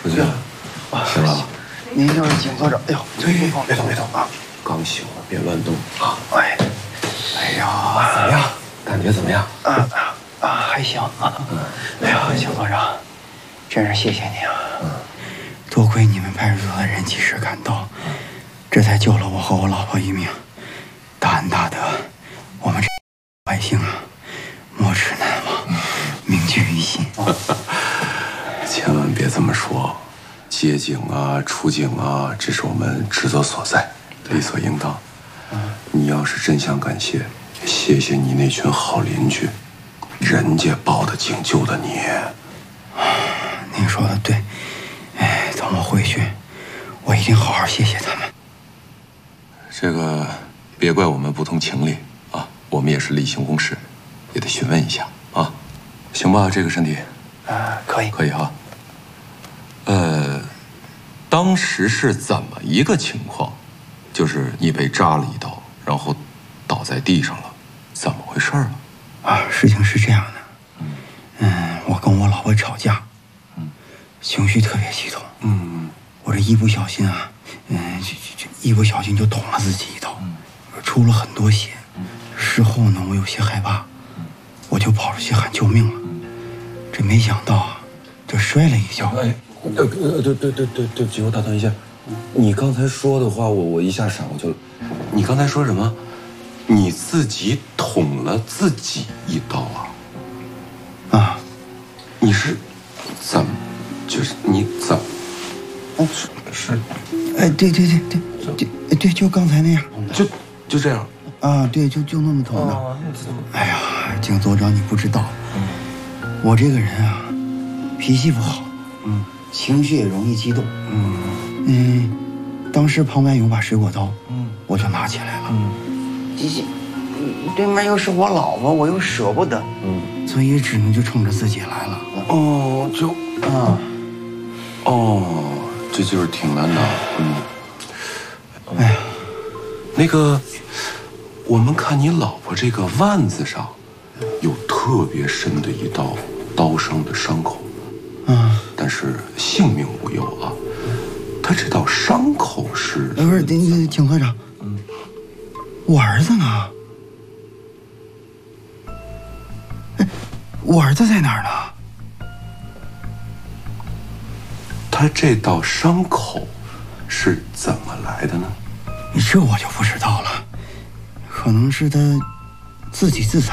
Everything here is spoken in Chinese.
出去了，醒了。 您就是请坐着。哎呦， 别动啊！刚醒了，别乱动啊！哎呀，怎么样？感觉怎么样？ 还行啊。哎呀，请坐着，真是谢谢你啊！多亏你们派出所的人及时赶到，这才救了我和我老婆一命。大恩大德，我们这百姓啊，没齿难忘，铭记于心。 千万别这么说，接警啊、出警啊，这是我们职责所在，理所应当。你要是真想感谢，谢谢你那群好邻居，人家报的警救的你。 您说的对，等我回去，我一定好好谢谢他们。 这个别怪我们不通情理啊，我们也是例行公事，也得询问一下啊，行吧？这个身体， 可以， 可以哈。当时是怎么一个情况？就是你被扎了一刀，然后倒在地上了，怎么回事啊？ 事情是这样的，我跟我老婆吵架，情绪特别激动，我这一不小心啊，一不小心就捅了自己一刀，出了很多血。事后呢，我有些害怕，我就跑出去喊救命了。这没想到啊，就摔了一跤。 对不起，我打断一下，你刚才说的话，我一下闪过去了。你刚才说什么？你自己捅了自己一刀啊？你是怎么？就是你怎么？是。 对，就刚才那样。 就这样。 对，就那么捅的。哎呀，景所长，你不知道，我这个人啊，脾气不好，情绪也容易激动，当时旁边有把水果刀，我就拿起来了，对面又是我老婆，我又舍不得，所以只能就冲着自己来了。 这就是挺难的， 哎呀， 那个，我们看你老婆这个腕子上，有特别深的一道刀伤的伤口，但是性命无忧啊。他这道伤口是…… 不是，景科长，我儿子呢？我儿子在哪儿呢？ 他这道伤口是怎么来的呢？ 这我就不知道了，可能是他自己自残